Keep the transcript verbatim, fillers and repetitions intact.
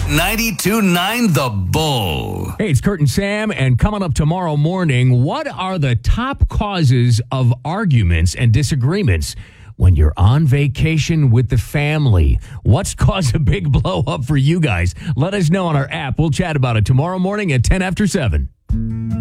ninety-two point nine The Bull. Hey, it's Kurt and Sam, and coming up tomorrow morning, what are the top causes of arguments and disagreements when you're on vacation with the family? What's caused a big blow up for you guys? Let us know on our app. We'll chat about it tomorrow morning at ten after seven.